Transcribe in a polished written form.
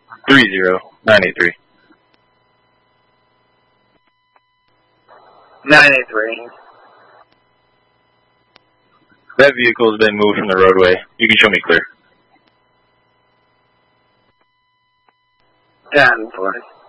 983. 983. That vehicle has been moved from the roadway. You can show me clear. 10-4.